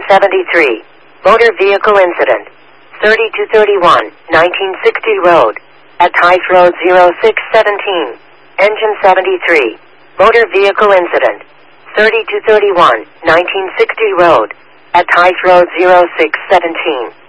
73. Motor vehicle incident. 3231, 1960 Road. At Hythe Road 0617. Engine 73. Motor vehicle incident. 3231, 1960 Road. At Hythe Road 0617.